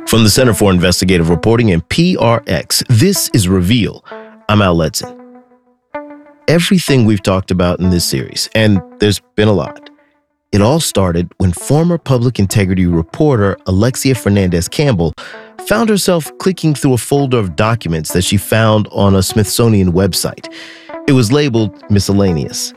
From the Center for Investigative Reporting and PRX, this is Reveal. I'm Al Letson. Everything we've talked about in this series, and there's been a lot, it all started when former public integrity reporter Alexia Fernandez-Campbell found herself clicking through a folder of documents that she found on a Smithsonian website. It was labeled miscellaneous,